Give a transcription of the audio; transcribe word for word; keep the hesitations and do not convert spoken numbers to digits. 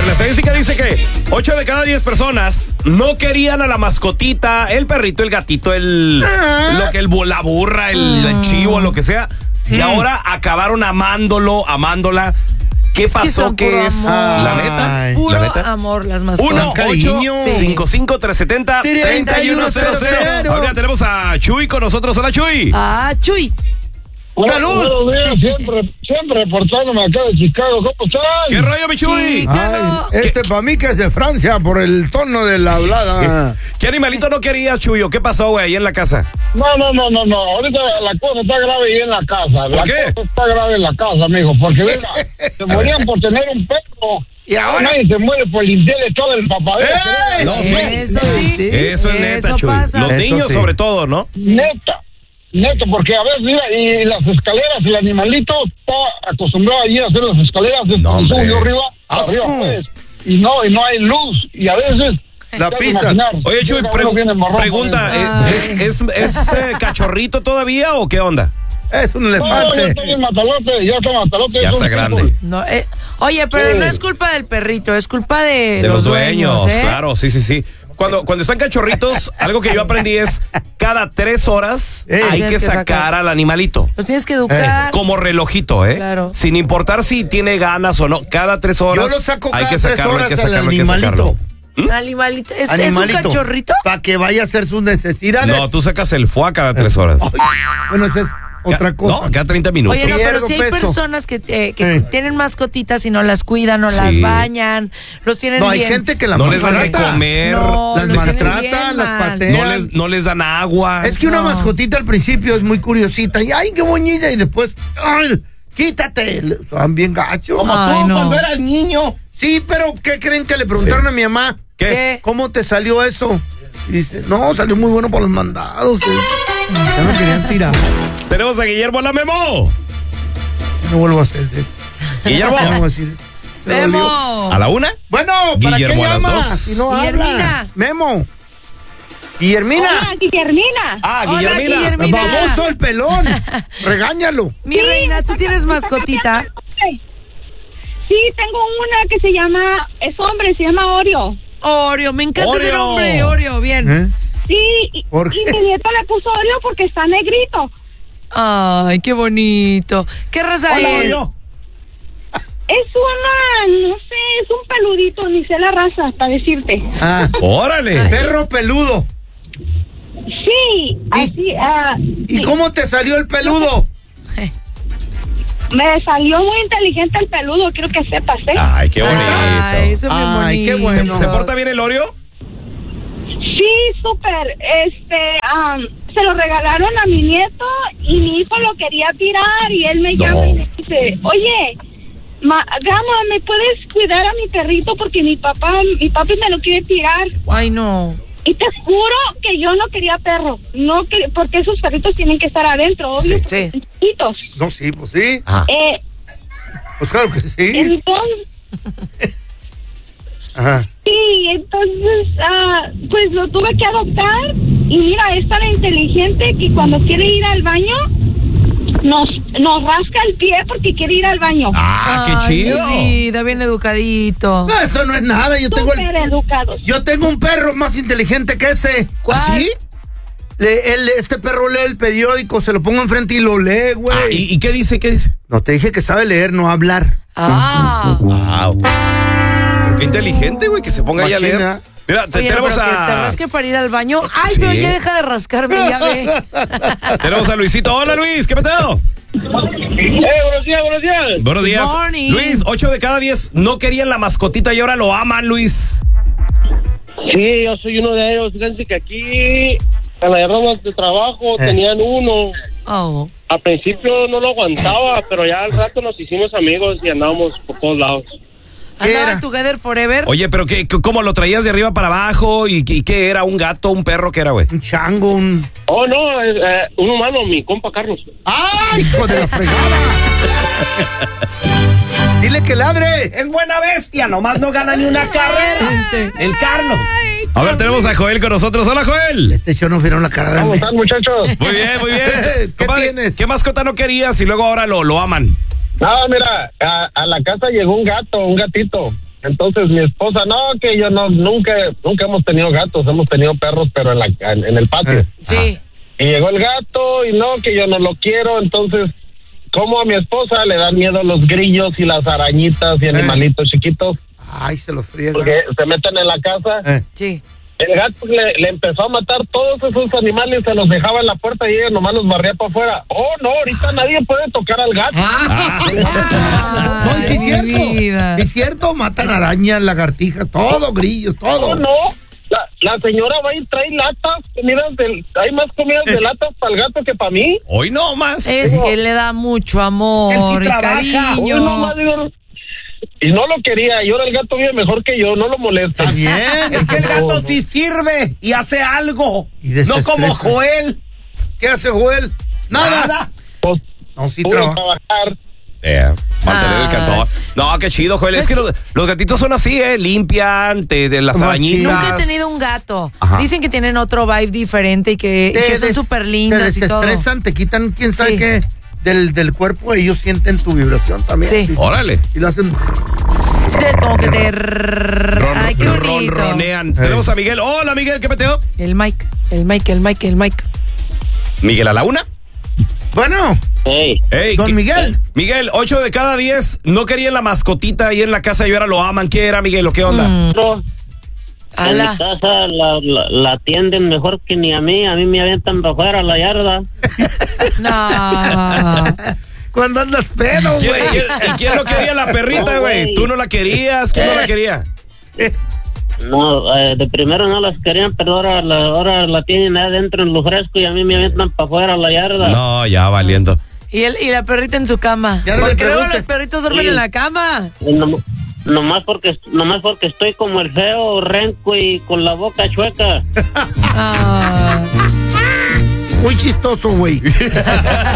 la estadística dice que ocho de cada diez personas no querían a la mascotita, el perrito, el gatito, el lo que el la burra, el, el chivo, lo que sea. Y ahora acabaron amándolo, amándola. ¿Qué es pasó? Que ¿Qué es amor. la meta? Puro ¿La meta? amor, las mascotas. uno ocho cinco cinco tres siete cero tres uno cero cero. Ahora tenemos a Chuy con nosotros. Hola, Chuy. Ah, Chuy. ¡Salud! Buenos días, siempre, siempre reportándome acá de Chicago. ¿Cómo están? ¿Qué rollo, mi Chuy? Sí, claro. Ay, este para mí que es de Francia por el tono de la hablada. ¿Qué animalito no querías, Chuyo? ¿Qué pasó, güey, ahí en la casa? No, no, no, no, no. Ahorita la cosa está grave ahí en la casa. ¿Por la qué? cosa está grave en la casa, amigo. Porque, mira, se morían por tener un perro. Y ahora nadie se muere por limpiarle todo el papadero. ¡Ey! No, sí. Eso sí. Eso es neta, Eso Chuy. pasa. Los Eso niños, sí. sobre todo, ¿no? Neta. Neta, porque a veces, mira, y las escaleras, el animalito está acostumbrado a ir a hacer las escaleras de No, hombre. suyo arriba, Asco. arriba, pues. Y no, y no hay luz. Y a veces... la te pisas. imaginar, Oye, Chuy, llega pregu- uno bien embarrado pregunta, por Ay. ¿eh, ¿es, es eh, cachorrito todavía o qué onda? Es un No, ya elefante. está bien matalote, ya está matalote. Ya es un está grande. pitbull. No, eh, oye, pero Sí. no es culpa del perrito, es culpa de, De los dueños, ¿eh? claro, sí, sí, sí. Cuando, cuando están cachorritos, algo que yo aprendí es cada tres horas Ey. hay Tienes que que sacar sacar. al animalito. Los tienes que educar. Como relojito, ¿eh? Claro. Sin importar si tiene ganas o no, cada tres horas. Yo lo saco hay cada que tres sacarlo, hay horas que al sacarlo, hay que animalito. sacarlo. Animalito. ¿Es, ¿Es un cachorrito? Para que vaya a hacer sus necesidades. No, tú sacas el foie cada tres horas. Ay, bueno, esa es otra cosa. No, cada treinta minutos. Oye, no, pero Pierdo si hay peso. personas que, eh, que Eh. tienen mascotitas y no las cuidan, no Sí. las bañan, los tienen No, hay bien. gente que la No les dan de maltrata. comer. No, Las los tienen maltratan, bien las mal. patean. No les, no les dan agua. Es que una No. mascotita al principio es muy curiosita. Y ay, qué bonita. Y después, ay, quítate. Son bien gachos. Como Ay, tú, no. cuando eras niño. Sí, pero ¿qué creen que le preguntaron Sí. a mi mamá? ¿Qué? ¿Qué? ¿Cómo te salió eso? Y dice, no, salió muy bueno para los mandados. ¿Eh? Ya no querían tirar. Tenemos a Guillermo la Memo. No vuelvo a hacer. ¿Eh? Guillermo. Ya no voy a decir. Me dolió. Memo. ¿A la una? Bueno, ¿para Guillermo, qué a las llama? dos. Si no Guillermina. habla. Memo. Guillermina. Hola, Guillermina. Ah, Hola, Guillermina. Guillermina. Baboso el pelón. Regáñalo. Mi reina, ¿tú tienes mascotita? Sí, tengo una que se llama, es hombre, se llama Oreo. Oreo, me encanta ese Oreo. nombre, Oreo, bien. ¿Eh? Sí, y, ¿Por y qué? mi nieto le puso Oreo porque está negrito. Ay, qué bonito. ¿Qué raza Hola, es? Oreo. Es una, no sé, es un peludito, ni sé la raza, para decirte. Ah, Órale. perro peludo. Sí, así, ah, ¿Y sí. cómo te salió el peludo? Me salió muy inteligente el peludo, quiero que sepas, ¿eh? Ay, qué bonito. Ay, eso es muy Ay, qué bonito. bueno. ¿Se, ¿Se porta bien el Oreo? Sí, súper. Este, am, se lo regalaron a mi nieto y mi hijo lo quería tirar y él me No. llama y me dice, oye, ma, Gama, ¿me puedes cuidar a mi perrito porque mi papá, mi papi me lo quiere tirar? Ay, no. Y te juro que yo no quería perro, no que, porque esos perritos tienen que estar adentro, obvio, Sí. porque Sí. son chiquitos. No, sí, pues sí. Ah. Eh, Pues claro que sí. entonces, Ajá. sí, entonces, ah, pues lo tuve que adoptar y mira, es tan inteligente que cuando quiere ir al baño, nos, nos rasca el pie porque quiere ir al baño. Ah, qué Ay, chido. mi vida, bien educadito. No, eso no es nada. Yo tengo, Súper el, educados. yo tengo un perro más inteligente que ese. ¿Cuál? ¿Sí? Le- él- este perro lee el periódico, se lo pongo enfrente y lo lee, güey. Ah, ¿y, ¿Y qué dice? ¿Qué dice? No, te dije que sabe leer, no hablar. Ah. Wow. Pero qué inteligente, güey, que se ponga ahí a leer. Machina. Mira, te, Oye, tenemos pero que te a. rasque para ir al baño. Ay, Sí. pero ya deja de rascarme, ya ve. Tenemos a Luisito. Hola, Luis, ¿qué peteo? Eh, buenos días, buenos días. Buenos días. Morning. Luis, ocho de cada diez no querían la mascotita y ahora lo aman, Luis. Sí, yo soy uno de ellos. Fíjense que aquí, en la guerra de trabajo, Eh. tenían uno. Oh. Al principio no lo aguantaba, pero ya al rato nos hicimos amigos y andábamos por todos lados. ¿Qué ¿Andaban era? together forever? Oye, pero qué, ¿cómo lo traías de arriba para abajo? ¿Y, y qué era? ¿Un gato, un perro? ¿Qué era, güey? Un chango, un... Oh, no, es, eh, un humano, mi compa Carlos. ¡Ay, hijo de la fregada! Dile que ladre. Es buena bestia, nomás no gana ni una carrera. El Carlos. A ver, tenemos a Joel con nosotros. Hola, Joel. Este show nos vieron la carrera. ¿Cómo están, muchachos? Muy bien, muy bien. ¿Qué Compadre, tienes? ¿qué mascota no querías y luego ahora lo, lo aman? No, mira, a, a la casa llegó un gato, un gatito. Entonces mi esposa, no, que yo no, nunca, nunca hemos tenido gatos, hemos tenido perros, pero en la, en, en el patio. Sí. Y llegó el gato y no, que yo no lo quiero, entonces, como a mi esposa le dan miedo los grillos y las arañitas y animalitos chiquitos, Ay, se los friega. porque se meten en la casa. Eh. Sí. El gato le, le empezó a matar todos esos animales, se los dejaba en la puerta y ella nomás los barría para afuera. Oh, no, ahorita nadie puede tocar al gato. Ah. No, y sí es Ay, cierto. mi vida. Es cierto, matan arañas, lagartijas, todo, grillos, todo. No, no. La, la señora va y trae latas, comidas del, hay más comidas de latas para el gato que para mí. Hoy no más. Es que le da mucho amor Él sí y trabaja. cariño. Uy, no más, digo, y no lo quería, y ahora el gato vive mejor que yo, no lo molesta. Está bien. Es que el gato sí sirve y hace algo. Y No desestresa. como Joel. ¿Qué hace Joel? Nada. Nada. Pues, No, sí puro trabaja. trabajar. Eh, mantener el Ah. gato. No, qué chido, Joel. Es que los, los gatitos son así, ¿eh? Limpian, te, de las Machín. arañitas. Nunca he tenido un gato. Ajá. Dicen que tienen otro vibe diferente y que, y Te que son des- súper Te lindos y todo. desestresan, te quitan quién sabe Sí. qué del, del cuerpo, ellos sienten tu vibración también. Sí. Órale. Y lo hacen. Es que como que te... Ron- Ay, qué bonito. ronronean. Tenemos a Miguel. Hola, Miguel, ¿qué peteo? El Mike, el Mike, el Mike, el Mike. Miguel a la una. Bueno, Hey, Ey, don ¿qué- Miguel. Miguel, ocho de cada diez no querían la mascotita ahí en la casa y ahora lo aman. ¿Qué era, Miguel? ¿O qué onda? no, en mi Ala. casa la, la, la atienden mejor que ni a mí. A mí me avientan para afuera a la yarda. No. Cuando andas pedo, ¿Quién, güey. quién- y quién no quería la perrita, No, güey? güey. ¿Tú no la querías? ¿Quién no la quería? No, eh, de primero no las querían, pero ahora la, ahora la tienen adentro en lo fresco y a mí me avientan para afuera a la yarda. No, ya valiendo. Y, el, y la perrita en su cama. Ya no le Porque luego preguntes. los perritos duermen Sí. en la cama. Y nom- nomás porque nomás porque estoy como el feo renco y con la boca chueca. Ah. Muy chistoso, güey.